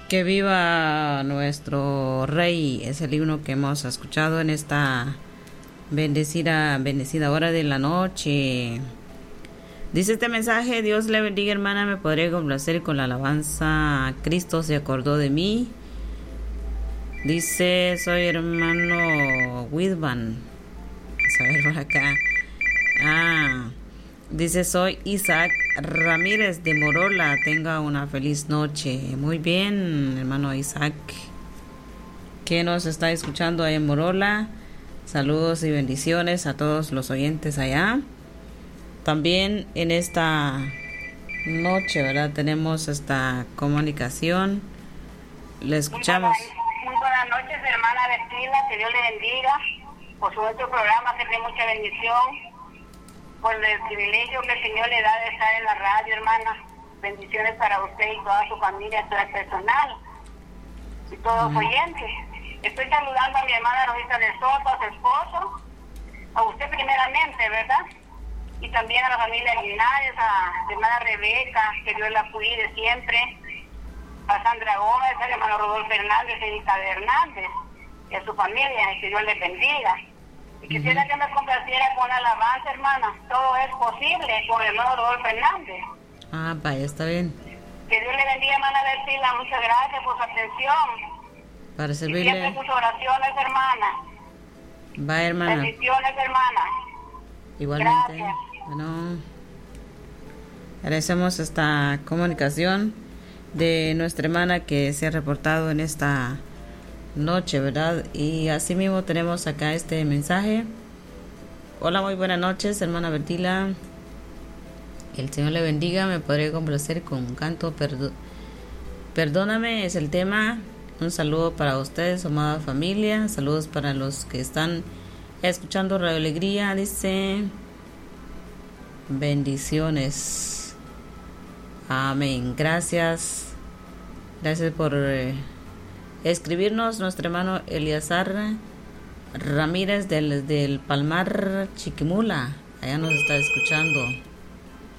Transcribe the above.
Que viva nuestro Rey es el himno que hemos escuchado en esta bendecida hora de la noche. Dice este mensaje: Dios le bendiga, hermana, me podré complacer con la alabanza. Cristo se acordó de mí. Dice: soy hermano Whitman. Vamos a ver por acá. Dice: soy Isaac Ramírez de Morola. Tenga una feliz noche. Muy bien, hermano Isaac, que nos está escuchando ahí en Morola. Saludos y bendiciones a todos los oyentes allá. También en esta noche, ¿verdad?, tenemos esta comunicación. Le escuchamos. Muy buenas noches, hermana Bertila. Que Dios le bendiga por su otro programa, que tiene mucha bendición, por el privilegio que el Señor le da de estar en la radio, hermana. Bendiciones para usted y toda su familia, todo el personal y todos los oyentes. Estoy saludando a mi hermana Rosita de Soto, a su esposo, a usted primeramente, ¿verdad? Y también a la familia Linares, a la hermana Rebeca, que Dios la cuide siempre, a Sandra Gómez, al hermano Rodolfo Hernández, a Edita Hernández, y a su familia, y que Dios les bendiga. Y quisiera que me complaciera con la alabanza, hermana. Todo es posible con el hermano Rodolfo Hernández. Vaya, está bien. Que Dios le bendiga, hermana Bertila. Muchas gracias por su atención. Para servirle. Y siempre sus oraciones, hermana. Va, hermana. Bendiciones, hermana. Igualmente. Gracias. Bueno, agradecemos esta comunicación de nuestra hermana que se ha reportado en esta noche, ¿verdad? Y así mismo tenemos acá este mensaje. Hola, muy buenas noches, hermana Bertila. El Señor le bendiga. Me podré complacer con un canto. Perdóname es el tema. Un saludo para ustedes, amada familia. Saludos para los que están escuchando Radio Alegría. Dice: bendiciones. Amén. Gracias por escribirnos. Nuestro hermano Eliazar Ramírez del Palmar, Chiquimula, allá nos está escuchando.